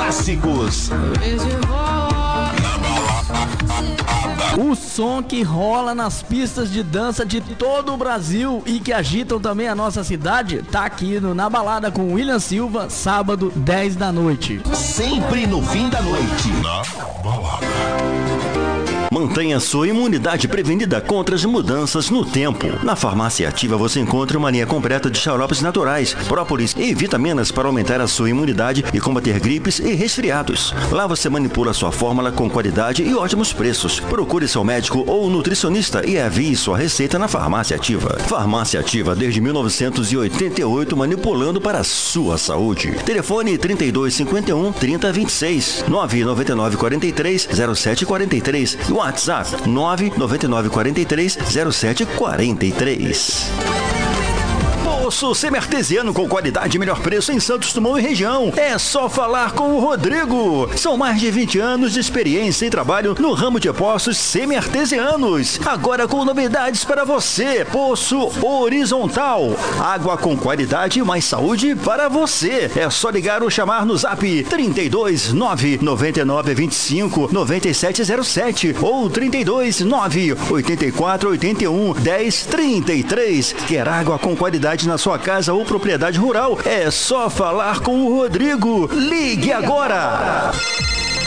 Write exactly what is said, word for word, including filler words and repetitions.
clássicos. O som que rola nas pistas de dança de todo o Brasil e que agitam também a nossa cidade, tá aqui no Na Balada com William Silva, sábado, dez da noite. Sempre no fim da noite. Na Balada. Mantenha sua imunidade prevenida contra as mudanças no tempo. Na Farmácia Ativa você encontra uma linha completa de xaropes naturais, própolis e vitaminas para aumentar a sua imunidade e combater gripes e resfriados. Lá você manipula sua fórmula com qualidade e ótimos preços. Procure seu médico ou nutricionista e avie sua receita na Farmácia Ativa. Farmácia Ativa desde mil novecentos e oitenta e oito, manipulando para a sua saúde. Telefone trinta e dois cinquenta e um, trinta, vinte e seis, nove nove nove quatro três, zero sete quatro três. WhatsApp nove nove nove quatro três, zero sete quatro três. Poço semi-artesiano com qualidade e melhor preço em Santos Dumont e região. É só falar com o Rodrigo. São mais de vinte anos de experiência e trabalho no ramo de poços semi-artesianos. Agora com novidades para você. Poço horizontal. Água com qualidade e mais saúde para você. É só ligar ou chamar no zap trinta e dois, nove nove nove, vinte e cinco, nove sete zero sete ou trinta e dois, nove oitenta e quatro, oitenta e um, dez, trinta e três. Quer água com qualidade na sua casa ou propriedade rural? É só falar com o Rodrigo. Ligue agora!